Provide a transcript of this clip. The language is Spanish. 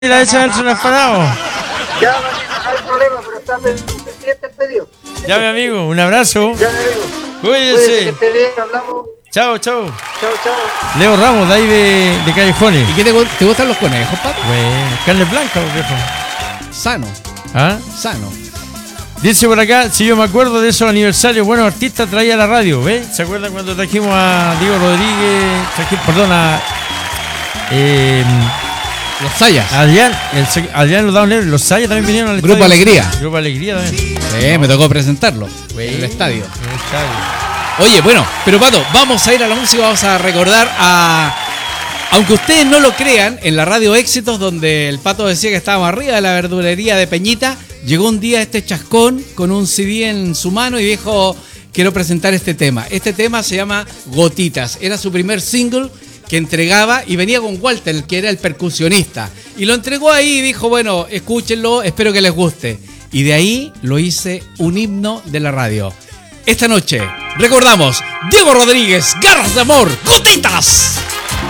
la echan dentro de un empanado. Ya, no hay problema, pero está pendiente el pedido. Ya, mi amigo, un abrazo. Ya, mi amigo. Cuídense. Cuídense, que esté bien, hablamos. Chao, chao. Chao, chao. Leo Ramos, de ahí de Callejones. ¿Y qué te gustan los conejos, Pato? Bueno, carne blanca, viejo. Sano, ¿Ah? sano. Dice por acá, si yo me acuerdo de esos aniversarios, buenos artistas traía a la radio, ¿ves? ¿Se acuerdan cuando trajimos a Diego Rodríguez? Los Sayas. Adrián Los Dados Los Sayas también vinieron al Grupo estadio. Alegría. Grupo Alegría también. Sí, me tocó presentarlo en el estadio. En el estadio. Oye, bueno, pero Pato, vamos a ir a la música, vamos a recordar a... Aunque ustedes no lo crean, en la radio Éxitos, donde el Pato decía que estábamos arriba de la verdulería de Peñita, llegó un día este chascón con un CD en su mano y dijo, quiero presentar este tema. Este tema se llama Gotitas, era su primer single que entregaba y venía con Walter, que era el percusionista. Y lo entregó ahí y dijo, bueno, escúchenlo, espero que les guste. Y de ahí lo hice un himno de la radio. Esta noche recordamos Diego Rodríguez, Garras de Amor, Gotitas.